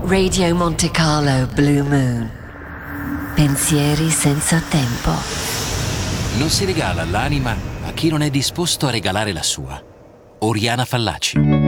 Radio Monte Carlo Blue Moon. Pensieri senza tempo. Non si regala l'anima a chi non è disposto a regalare la sua. Oriana Fallaci.